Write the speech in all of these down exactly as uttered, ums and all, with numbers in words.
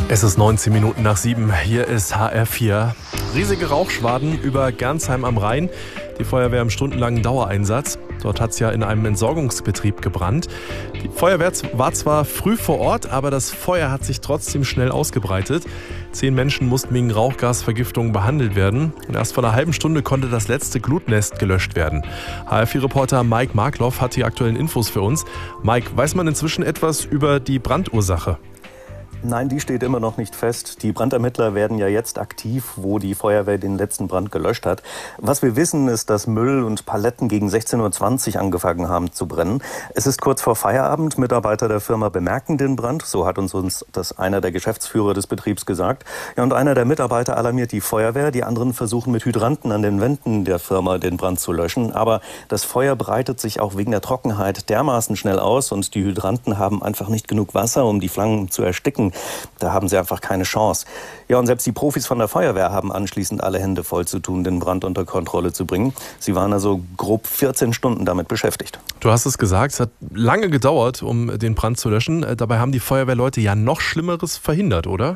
Es ist neunzehn Minuten nach sieben. Hier ist H R vier. Riesige Rauchschwaden über Gernsheim am Rhein. Die Feuerwehr im stundenlangen Dauereinsatz. Dort hat es ja in einem Entsorgungsbetrieb gebrannt. Die Feuerwehr war zwar früh vor Ort, aber das Feuer hat sich trotzdem schnell ausgebreitet. Zehn Menschen mussten wegen Rauchgasvergiftung behandelt werden. Und erst vor einer halben Stunde konnte das letzte Glutnest gelöscht werden. H R vier-Reporter Mike Markloff hat die aktuellen Infos für uns. Mike, weiß man inzwischen etwas über die Brandursache? Nein, die steht immer noch nicht fest. Die Brandermittler werden ja jetzt aktiv, wo die Feuerwehr den letzten Brand gelöscht hat. Was wir wissen, ist, dass Müll und Paletten gegen sechzehn Uhr zwanzig angefangen haben zu brennen. Es ist kurz vor Feierabend. Mitarbeiter der Firma bemerken den Brand. So hat uns, uns das einer der Geschäftsführer des Betriebs gesagt. Ja, und einer der Mitarbeiter alarmiert die Feuerwehr. Die anderen versuchen mit Hydranten an den Wänden der Firma den Brand zu löschen. Aber das Feuer breitet sich auch wegen der Trockenheit dermaßen schnell aus. Und die Hydranten haben einfach nicht genug Wasser, um die Flammen zu ersticken. Da haben sie einfach keine Chance. Ja, und selbst die Profis von der Feuerwehr haben anschließend alle Hände voll zu tun, den Brand unter Kontrolle zu bringen. Sie waren also grob vierzehn Stunden damit beschäftigt. Du hast es gesagt, es hat lange gedauert, um den Brand zu löschen. Dabei haben die Feuerwehrleute ja noch Schlimmeres verhindert, oder?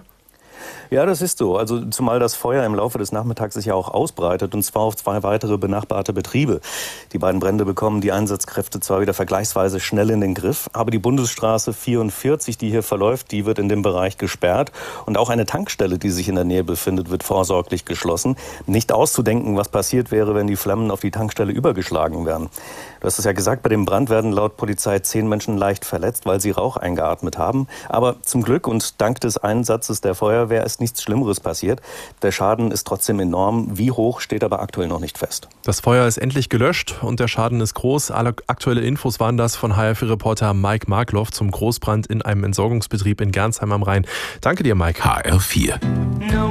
Ja, das ist so. Also zumal das Feuer im Laufe des Nachmittags sich ja auch ausbreitet, und zwar auf zwei weitere benachbarte Betriebe. Die beiden Brände bekommen die Einsatzkräfte zwar wieder vergleichsweise schnell in den Griff, aber die Bundesstraße vierundvierzig, die hier verläuft, die wird in dem Bereich gesperrt. Und auch eine Tankstelle, die sich in der Nähe befindet, wird vorsorglich geschlossen. Nicht auszudenken, was passiert wäre, wenn die Flammen auf die Tankstelle übergeschlagen wären. Du hast es ja gesagt, bei dem Brand werden laut Polizei zehn Menschen leicht verletzt, weil sie Rauch eingeatmet haben. Aber zum Glück und dank des Einsatzes der Feuerwehr ist nichts Schlimmeres passiert. Der Schaden ist trotzdem enorm. Wie hoch, steht aber aktuell noch nicht fest. Das Feuer ist endlich gelöscht und der Schaden ist groß. Alle aktuelle Infos waren das von H R vier-Reporter Mike Markloff zum Großbrand in einem Entsorgungsbetrieb in Gernsheim am Rhein. Danke dir, Mike. H R vier.